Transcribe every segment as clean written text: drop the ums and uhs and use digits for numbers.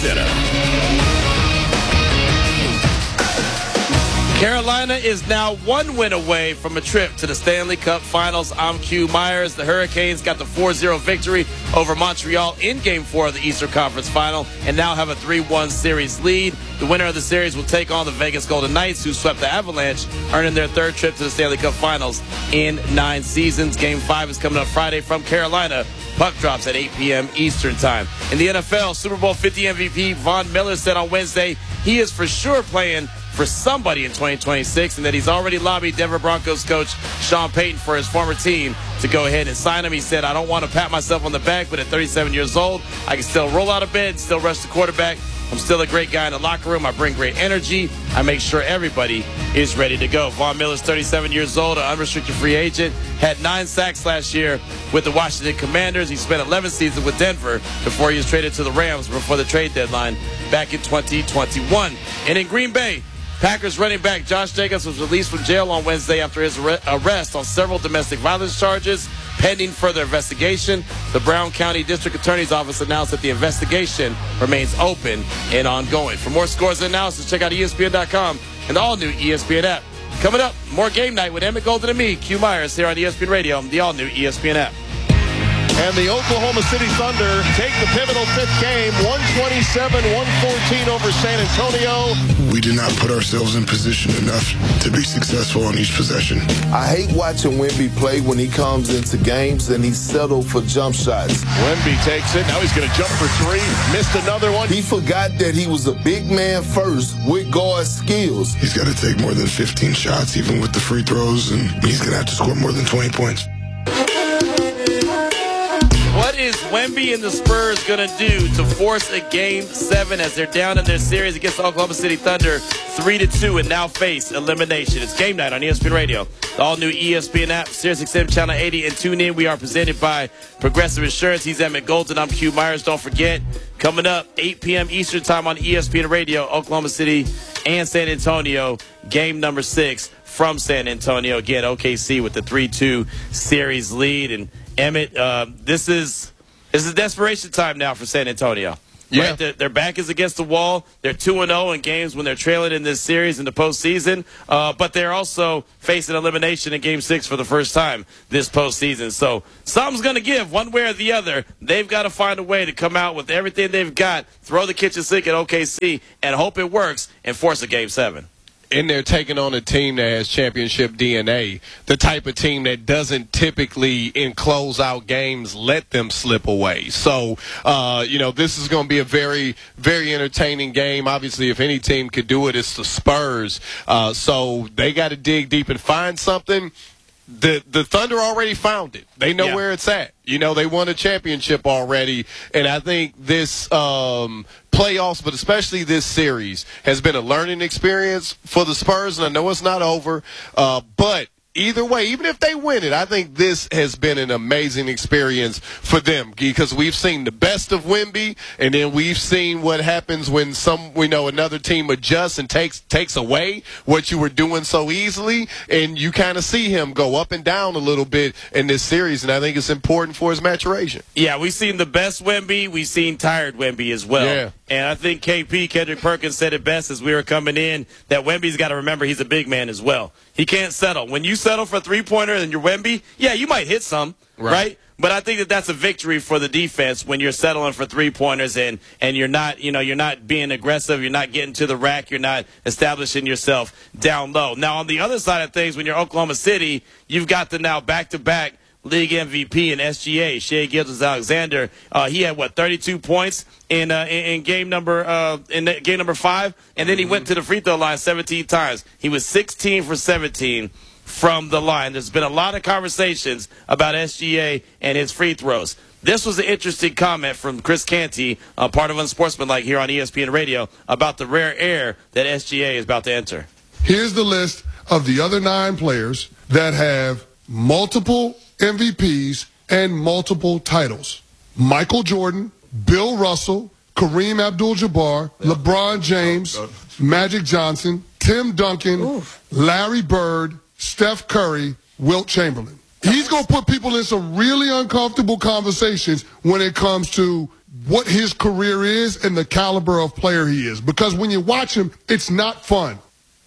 Center. Carolina is now 1 win away from a trip to the Stanley Cup Finals. I'm Q Myers. The Hurricanes got the 4-0 victory over Montreal in Game 4 of the Eastern Conference Final and now have a 3-1 series lead. The winner of the series will take on the Vegas Golden Knights, who swept the Avalanche, earning their 3rd trip to the Stanley Cup Finals in 9 seasons. Game 5 is coming up Friday from Carolina. Puck drops at 8 p.m. Eastern Time. In the NFL, Super Bowl 50 MVP Von Miller said on Wednesday he is for sure playing for somebody in 2026, and that he's already lobbied Denver Broncos coach Sean Payton for his former team to go ahead and sign him. He said, "I don't want to pat myself on the back, but at 37 years old, I can still roll out of bed, still rush the quarterback. I'm still a great guy in the locker room. I bring great energy. I make sure everybody is ready to go." Von Miller's 37 years old, an unrestricted free agent, had 9 sacks last year with the Washington Commanders. He spent 11 seasons with Denver before he was traded to the Rams before the trade deadline back in 2021. And in Green Bay, Packers running back Josh Jacobs was released from jail on Wednesday after his arrest on several domestic violence charges. Pending further investigation, the Brown County District Attorney's Office announced that the investigation remains open and ongoing. For more scores and analysis, check out ESPN.com and the all-new ESPN app. Coming up, more Game Night with Emmett Golden and me, Q Myers, here on ESPN Radio, the all-new ESPN app. And the Oklahoma City Thunder take the pivotal 5th game, 127-114 over San Antonio. We did not put ourselves in position enough to be successful on each possession. I hate watching Wemby play when he comes into games and he's settled for jump shots. Wemby takes it. Now he's going to jump for 3. Missed another one. He forgot that he was a big man first with guard skills. He's got to take more than 15 shots, even with the free throws, and he's going to have to score more than 20 points. What is Wemby and the Spurs going to do to force a Game 7 as they're down in their series against the Oklahoma City Thunder 3-2 and now face elimination? It's Game Night on ESPN Radio, the all-new ESPN app, SiriusXM Channel 80, and tune in. We are presented by Progressive Insurance. He's Emmett Golden. I'm Q Myers. Don't forget, coming up, 8 p.m. Eastern Time on ESPN Radio, Oklahoma City and San Antonio, game number 6 from San Antonio. Again, OKC with the 3-2 series lead. And Emmett, this is desperation time now for San Antonio. Yeah. Right? Their back is against the wall. They're 2-0 in games when they're trailing in this series in the postseason. But they're also facing elimination in Game 6 for the first time this postseason. So something's going to give one way or the other. They've got to find a way to come out with everything they've got, throw the kitchen sink at OKC, and hope it works and force a Game 7. And they're taking on a team that has championship DNA, the type of team that doesn't typically, in closeout games, let them slip away. So, this is going to be a very, very entertaining game. Obviously, if any team could do it, it's the Spurs. So they got to dig deep and find something. The Thunder already found it. They know where it's at. They won a championship already. And I think this playoffs, but especially this series, has been a learning experience for the Spurs. And I know it's not over, but either way, even if they win it, I think this has been an amazing experience for them because we've seen the best of Wemby, and then we've seen what happens when another team adjusts and takes away what you were doing so easily, and you kind of see him go up and down a little bit in this series, and I think it's important for his maturation. Yeah, we've seen the best Wemby. We've seen tired Wemby as well. Yeah. And I think KP, Kendrick Perkins, said it best as we were coming in, that Wemby's got to remember he's a big man as well. He can't settle. When you settle for a three-pointer and you're Wemby, yeah, you might hit some, right? But I think that's a victory for the defense when you're settling for three-pointers and you're not, you're not being aggressive, you're not getting to the rack, you're not establishing yourself down low. Now, on the other side of things, when you're Oklahoma City, you've got the now back-to-back league MVP and SGA, Shai Gilgeous-Alexander. He had 32 points in game number 5, and then he went to the free throw line 17 times. He was 16 for 17 from the line. There's been a lot of conversations about SGA and his free throws. This was an interesting comment from Chris Canty, part of Unsportsmanlike here on ESPN Radio, about the rare air that SGA is about to enter. Here's the list of the other 9 players that have multiple MVPs and multiple titles: Michael Jordan, Bill Russell, Kareem Abdul-Jabbar, LeBron James, Magic Johnson, Tim Duncan, Larry Bird, Steph Curry, Wilt Chamberlain. He's going to put people in some really uncomfortable conversations when it comes to what his career is and the caliber of player he is. Because when you watch him, it's not fun.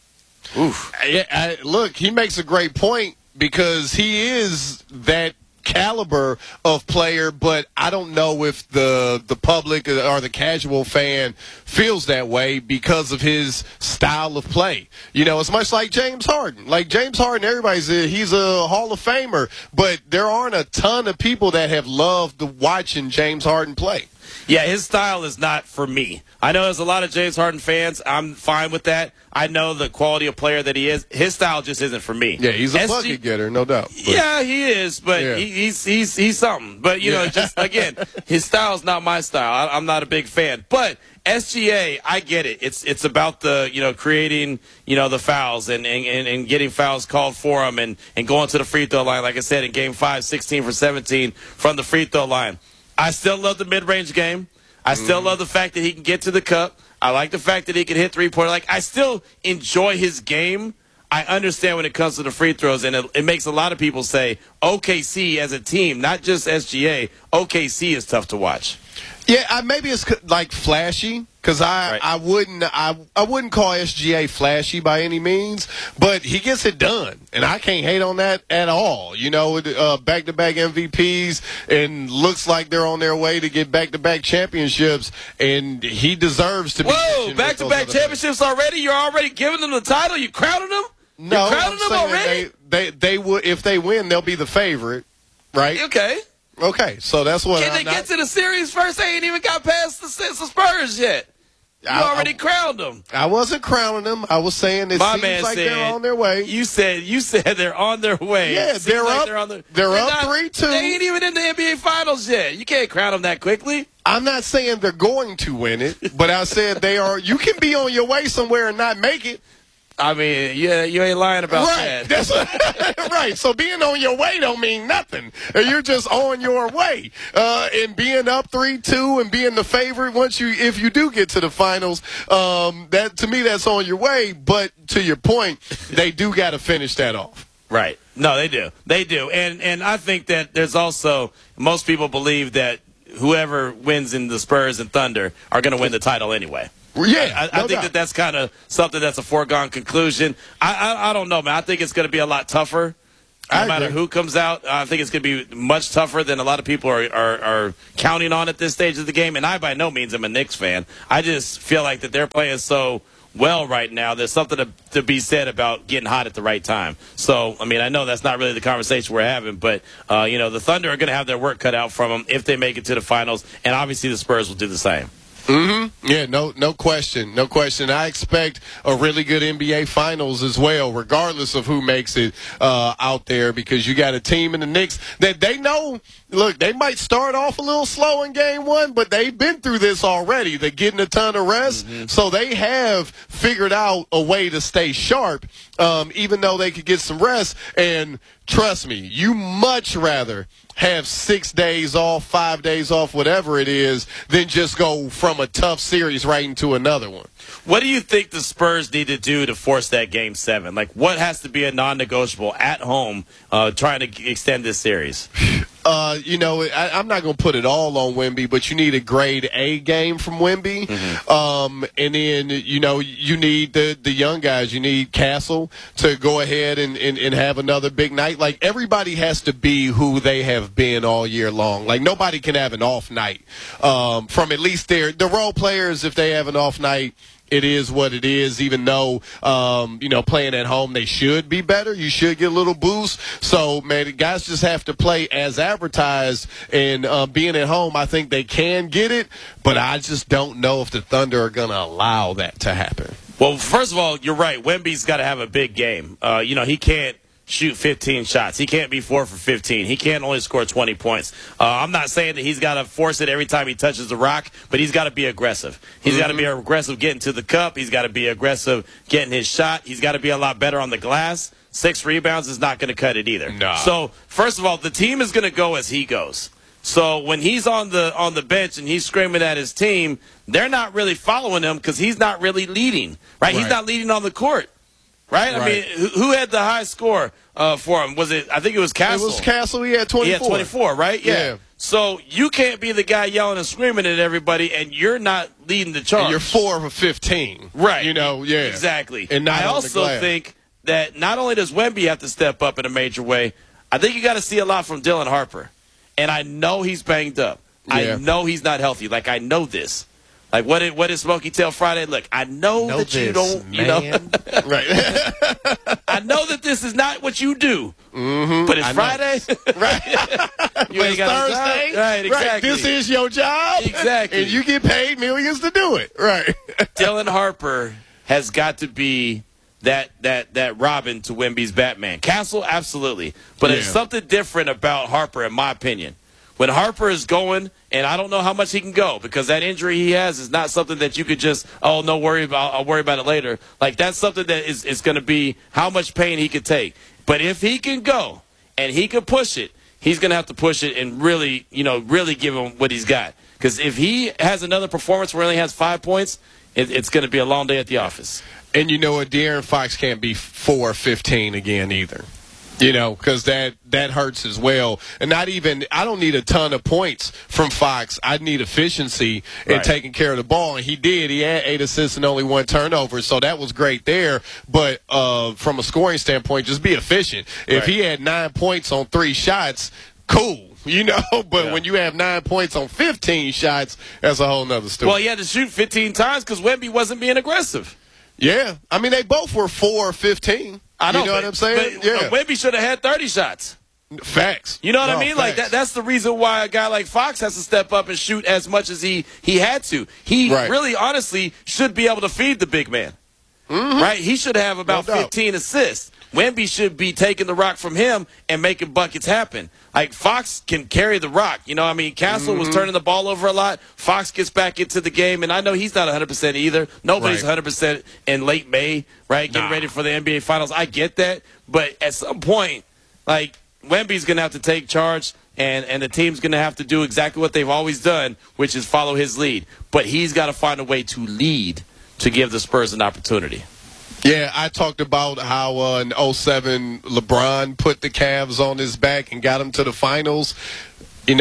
Oof. Look, he makes a great point because he is that caliber of player, but I don't know if the public or the casual fan feels that way because of his style of play. You know, it's much like James Harden. Like James Harden, he's a Hall of Famer, but there aren't a ton of people that have loved watching James Harden play. Yeah, his style is not for me. I know there's a lot of James Harden fans. I'm fine with that. I know the quality of player that he is. His style just isn't for me. Yeah, he's a bucket getter, no doubt. But. Yeah, he is, but yeah. he's something. But, you know, just, again, his style is not my style. I'm not a big fan. But SGA, I get it. It's about the, you know, creating, you know, the fouls and getting fouls called for him and going to the free throw line. Like I said, in Game 5, 16 for 17 from the free throw line. I still love the mid-range game. I still love the fact that he can get to the cup. I like the fact that he can hit three-pointer. Like, I still enjoy his game. I understand when it comes to the free throws, and it makes a lot of people say OKC as a team, not just SGA, OKC is tough to watch. Yeah, maybe it's like flashy because I wouldn't call SGA flashy by any means, but he gets it done, and I can't hate on that at all. You know, back-to-back MVPs, and looks like they're on their way to get back-to-back championships, and he deserves to be. Whoa, back-to-back championships already? You're already giving them the title? You crowning them? No, you're crowning them already? They would, if they win, they'll be the favorite, right? Okay, so that's what. Can they get to the series first? They ain't even got past the Spurs yet. You already crowned them. I wasn't crowning them. I was saying it seems like they're on their way. You said they're on their way. Yeah, they're up. They're up 3-2. They ain't even in the NBA Finals yet. You can't crown them that quickly. I'm not saying they're going to win it, but I said they are. You can be on your way somewhere and not make it. I mean, yeah, you ain't lying about that. That's right. So being on your way don't mean nothing. You're just on your way. And being up 3-2 and being the favorite if you do get to the finals, that to me that's on your way. But to your point, they do got to finish that off. Right. No, they do. They do. And I think that there's also most people believe that whoever wins in the Spurs and Thunder are going to win the title anyway. Yeah, I think that's kind of something that's a foregone conclusion. I don't know, man. I think it's going to be a lot tougher. No matter who comes out, I think it's going to be much tougher than a lot of people are counting on at this stage of the game. And I, by no means, am a Knicks fan. I just feel like that they're playing so well right now. There's something to be said about getting hot at the right time. So, I mean, I know that's not really the conversation we're having, but, you know, the Thunder are going to have their work cut out from them if they make it to the finals. And obviously the Spurs will do the same. Yeah, no question. No question. I expect a really good NBA Finals as well, regardless of who makes it out there, because you got a team in the Knicks that they know, look, they might start off a little slow in Game 1, but they've been through this already. They're getting a ton of rest, so they have figured out a way to stay sharp, even though they could get some rest. And trust me, you much rather have 6 days off, 5 days off, whatever it is, than just go from a tough series right into another one. What do you think the Spurs need to do to force that Game 7? Like, what has to be a non-negotiable at home trying to extend this series? You know, I'm not going to put it all on Wemby, but you need a grade A game from Wemby. And then, you know, you need the young guys. You need Castle to go ahead and have another big night. Like, everybody has to be who they have been all year long. Like, nobody can have an off night. From at least the role players, if they have an off night, it is what it is, even though, you know, playing at home, they should be better. You should get a little boost. So, man, the guys just have to play as advertised. And being at home, I think they can get it. But I just don't know if the Thunder are going to allow that to happen. Well, first of all, you're right. Wemby's got to have a big game. You know, he can't shoot 15 shots. He can't be 4 for 15. He can't only score 20 points. I'm not saying that he's got to force it every time he touches the rock, but he's got to be aggressive. He's got to be aggressive getting to the cup. He's got to be aggressive getting his shot. He's got to be a lot better on the glass. 6 rebounds is not going to cut it either. No. So, first of all, the team is going to go as he goes. So when he's on the bench and he's screaming at his team, they're not really following him because he's not really leading, right? He's not leading on the court. Right? I mean, who had the high score for him? Was it? I think it was Castle. It was Castle. He had 24. He had 24, right? Yeah. So you can't be the guy yelling and screaming at everybody, and you're not leading the charge. And you're 4 of 15. Right. You know, yeah. Exactly. And not I also think that not only does Wemby have to step up in a major way, I think you got to see a lot from Dylan Harper. And I know he's banged up. Yeah. I know he's not healthy. Like, I know this. Like, what did Smokey tell Friday? Look, I know that you don't, you know. Right. I know that this is not what you do. Mm-hmm. But it's Friday. Right. You ain't got Thursday. Right, exactly. Right. This is your job. Exactly. And you get paid millions to do it. Right. Dylan Harper has got to be that Robin to Wemby's Batman. Castle, absolutely. But there's something different about Harper, in my opinion. When Harper is going, and I don't know how much he can go, because that injury he has is not something that you could just, oh, no, worry about. I'll worry about it later. Like, that's something that is going to be how much pain he could take. But if he can go and he can push it, he's going to have to push it and really, really give him what he's got. Because if he has another performance where he only has 5 points, it's going to be a long day at the office. And you know what? De'Aaron Fox can't be 4-15 again either. Because that hurts as well. And I don't need a ton of points from Fox. I need efficiency in taking care of the ball. And he did. He had 8 assists and only 1 turnover. So that was great there. But from a scoring standpoint, just be efficient. If he had 9 points on 3 shots, cool. But when you have 9 points on 15 shots, that's a whole nother story. Well, he had to shoot 15 times because Wemby wasn't being aggressive. Yeah. I mean, they both were 4-15. I know, you know what I'm saying? But Wemby should have had 30 shots. Facts. You know what I mean? Facts. Like that's the reason why a guy like Fox has to step up and shoot as much as he had to. He really, honestly, should be able to feed the big man. Mm-hmm. Right? He should have about 15 assists. Wemby should be taking the rock from him and making buckets happen. Like, Fox can carry the rock. Castle was turning the ball over a lot. Fox gets back into the game, and I know he's not 100% either. Nobody's 100% in late May, right, getting ready for the NBA Finals. I get that. But at some point, like, Wemby's going to have to take charge, and the team's going to have to do exactly what they've always done, which is follow his lead. But he's got to find a way to lead to give the Spurs an opportunity. Yeah, I talked about how in 2007 LeBron put the Cavs on his back and got them to the finals. And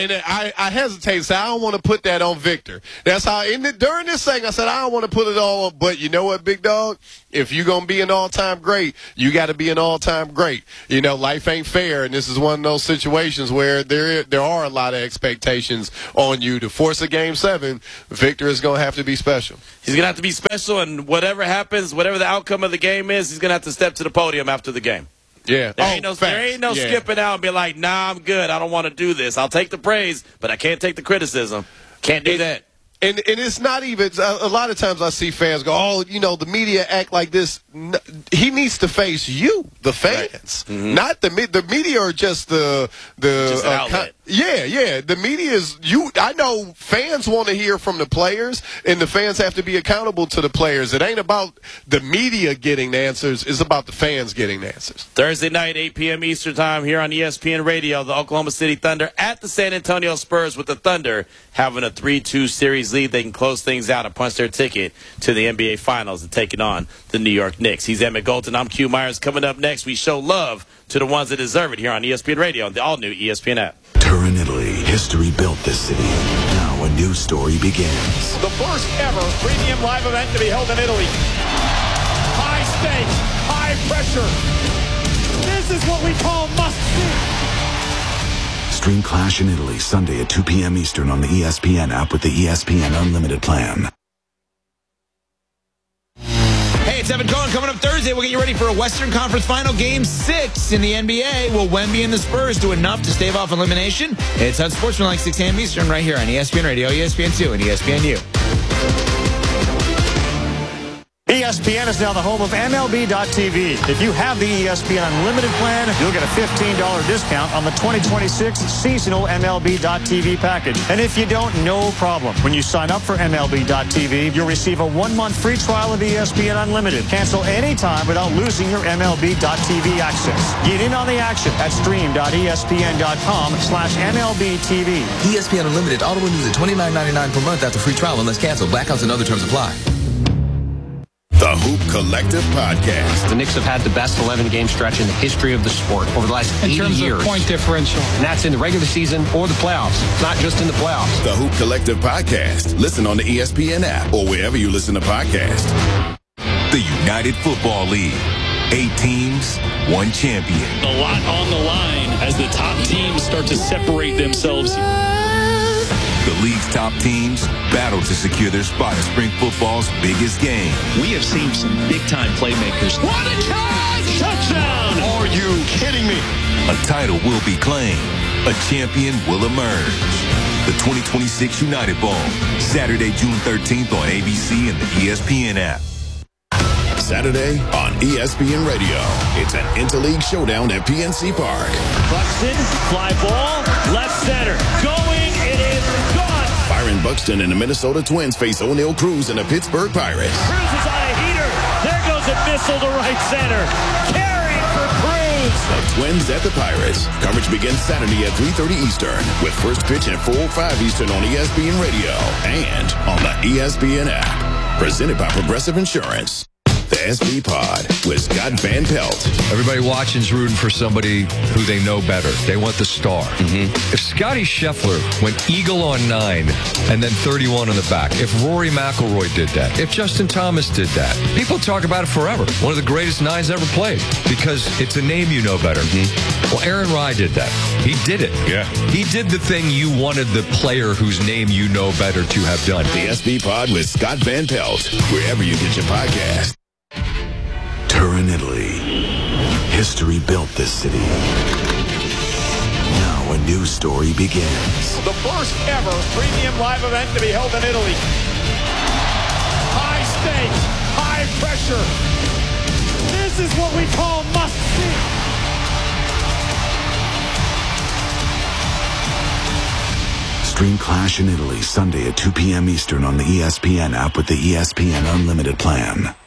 I hesitate to say I don't want to put that on Victor. That's how during this thing I said I don't want to put it all on. But you know what, big dog? If you're gonna be an all-time great, you got to be an all-time great. Life ain't fair, and this is one of those situations where there are a lot of expectations on you. To force a Game 7, Victor is gonna have to be special. He's gonna have to be special, and whatever happens, whatever the outcome of the game is, he's gonna have to step to the podium after the game. Yeah. There ain't no skipping out and be like, nah, I'm good. I don't want to do this. I'll take the praise, but I can't take the criticism. Can't do that. And it's not even – a lot of times I see fans go, oh, the media act like this. He needs to face you, the fans. Right. Mm-hmm. Not the media are just the just an outlet. Yeah. The media is – I know fans want to hear from the players, and the fans have to be accountable to the players. It ain't about the media getting the answers. It's about the fans getting the answers. Thursday night, 8 p.m. Eastern Time here on ESPN Radio, the Oklahoma City Thunder at the San Antonio Spurs, with the Thunder having a 3-2 series lead. They can close things out and punch their ticket to the NBA Finals and take it on the New York Knicks. He's Emmett Golden. I'm Q Myers. Coming up next, we show love to the ones that deserve it here on ESPN Radio and the all-new ESPN app. Turin, Italy. History built this city. Now a new story begins. The first ever premium live event to be held in Italy. High stakes, high pressure. This is what we call must-see. Stream Clash in Italy Sunday at 2 p.m. Eastern on the ESPN app with the ESPN Unlimited plan. Hey, it's Evan Cohen. Coming up Thursday, we'll get you ready for a Western Conference Final Game 6 in the NBA. Will Wemby and the Spurs do enough to stave off elimination? It's on Sportsmanlike 6 a.m. Eastern right here on ESPN Radio, ESPN2, and ESPNU. ESPN is now the home of MLB.tv. If you have the ESPN Unlimited plan, you'll get a $15 discount on the 2026 seasonal MLB.tv package. And if you don't, no problem. When you sign up for MLB.tv, you'll receive a 1-month free trial of ESPN Unlimited. Cancel anytime without losing your MLB.tv access. Get in on the action at stream.espn.com/MLBTV. ESPN Unlimited auto renews at $29.99 per month after free trial unless canceled. Blackouts and other terms apply. The The Hoop Collective Podcast. The Knicks have had the best 11-game stretch in the history of the sport over the last 80 years. In terms of point differential. And that's in the regular season or the playoffs, not just in the playoffs. The Hoop Collective Podcast. Listen on the ESPN app or wherever you listen to podcasts. The United Football League. 8 teams, 1 champion. A lot on the line as the top teams start to separate themselves. The league's top teams battle to secure their spot at spring football's biggest game. We have seen some big-time playmakers. What a catch! Touchdown! Are you kidding me? A title will be claimed. A champion will emerge. The 2026 United Bowl, Saturday, June 13th on ABC and the ESPN app. Saturday on ESPN Radio. It's an interleague showdown at PNC Park. Buxton, fly ball, left center. Going, it is gone. Byron Buxton and the Minnesota Twins face O'Neal Cruz and the Pittsburgh Pirates. Cruz is on a heater. There goes a missile to right center. Carrying for Cruz. The Twins at the Pirates. Coverage begins Saturday at 3:30 Eastern with first pitch at 4:05 Eastern on ESPN Radio and on the ESPN app. Presented by Progressive Insurance. The SV Pod with Scott Van Pelt. Everybody watching's rooting for somebody who they know better. They want the star. If Scotty Scheffler went eagle on 9 and then 31 on the back, if Rory McIlroy did that, if Justin Thomas did that, people talk about it forever. One of the greatest 9s ever played because it's a name you know better. Well, Aaron Rye did that. He did it. Yeah. He did the thing you wanted the player whose name you know better to have done. The SV Pod with Scott Van Pelt, wherever you get your podcast. Turin, Italy. History built this city. Now a new story begins. The first ever premium live event to be held in Italy. High stakes, high pressure. This is what we call must see. Stream Clash in Italy Sunday at 2 p.m. Eastern on the ESPN app with the ESPN Unlimited plan.